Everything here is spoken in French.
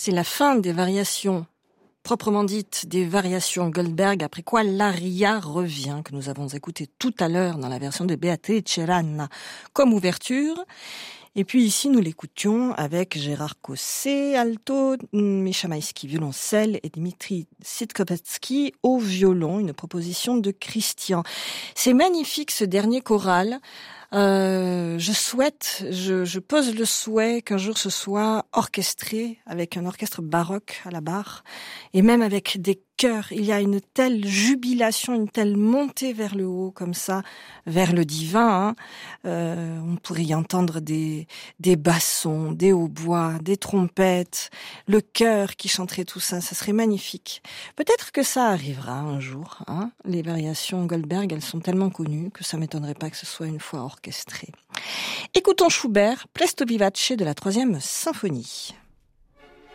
C'est la fin des variations proprement dites, des variations Goldberg, après quoi l'aria revient, que nous avons écouté tout à l'heure dans la version de Beatrice Ranna comme ouverture. Et puis ici, nous l'écoutions avec Gérard Cosset, alto, Misha Maïski, violoncelle, et Dimitri Sitkopetsky au violon, une proposition de Christian. C'est magnifique ce dernier choral. Je pose le souhait qu'un jour ce soit orchestré avec un orchestre baroque à la barre et même avec des chœurs. Il y a une telle jubilation, une telle montée vers le haut comme ça, vers le divin. On pourrait y entendre des bassons, des hautbois, des trompettes, le chœur qui chanterait tout ça. Ça serait magnifique. Peut-être que ça arrivera un jour. Les variations Goldberg, elles sont tellement connues que ça m'étonnerait pas que ce soit une fois orchestré. Écoutons Schubert, Presto vivace de la 3e symphonie.